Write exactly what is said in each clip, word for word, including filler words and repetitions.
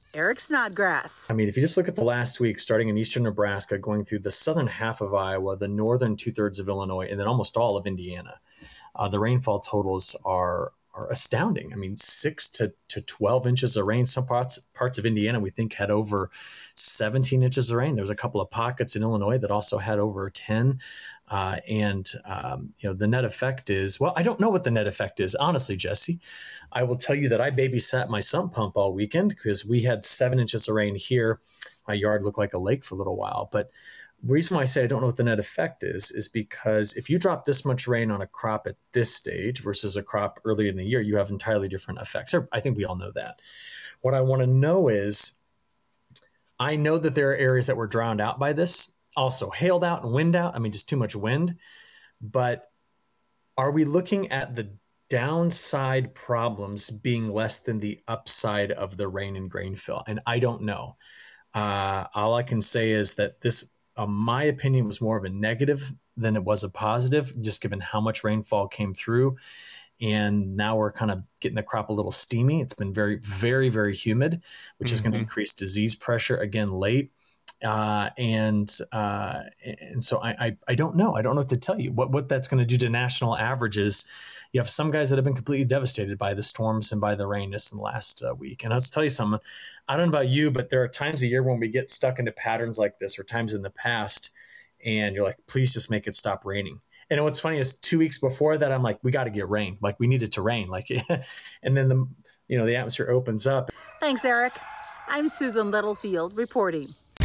Eric Snodgrass. I mean, if you just look at the last week, starting in eastern Nebraska, going through the southern half of Iowa, the northern two-thirds of Illinois, and then almost all of Indiana, uh, the rainfall totals are are astounding. I mean, six to, to twelve inches of rain. Some parts parts of Indiana we think had over seventeen inches of rain. There was a couple of pockets in Illinois that also had over ten. Uh, and um, you know, the net effect is, well, I don't know what the net effect is, honestly, Jesse. I will tell you that I babysat my sump pump all weekend because we had seven inches of rain here. My yard looked like a lake for a little while. But the reason why I say I don't know what the net effect is, is because if you drop this much rain on a crop at this stage versus a crop early in the year, you have entirely different effects. I think we all know that. What I want to know is, I know that there are areas that were drowned out by this, also hailed out and wind out. I mean, just too much wind. But are we looking at the downside problems being less than the upside of the rain and grain fill? And I don't know. Uh, all I can say is that this, uh, my opinion, was more of a negative than it was a positive, just given how much rainfall came through. And now we're kind of getting the crop a little steamy. It's been very, very, very humid, which mm-hmm. is going to increase disease pressure again late. Uh, and uh, and so I, I I don't know. I don't know what to tell you. What what that's going to do to national averages. You have some guys that have been completely devastated by the storms and by the rain this in the last uh, week. And I'll tell you something. I don't know about you, but there are times a year when we get stuck into patterns like this, or times in the past, and you're like, please just make it stop raining. And what's funny is two weeks before that, I'm like, we got to get rain. Like we need it to rain. Like, and then the you know the atmosphere opens up. Thanks, Eric. I'm Susan Littlefield reporting.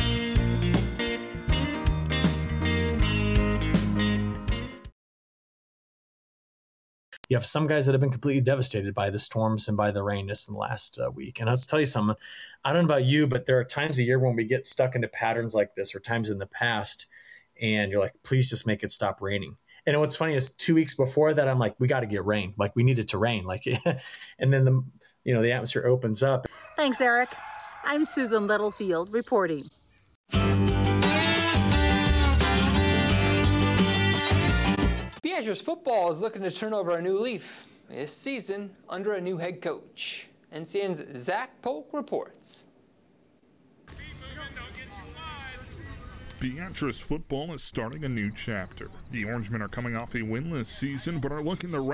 You have some guys that have been completely devastated by the storms and by the rain this in the last uh, week. And I'll tell you something. I don't know about you, but there are times a year when we get stuck into patterns like this, or times in the past, and you're like, please just make it stop raining. And what's funny is two weeks before that, I'm like, we got to get rain. Like we need it to rain. Like, and then the you know the atmosphere opens up. Thanks, Eric. I'm Susan Littlefield reporting. Beatrice football is looking to turn over a new leaf this season under a new head coach. N C N's Zach Polk reports. Beatrice football is starting a new chapter. The Orangemen are coming off a winless season, but are looking to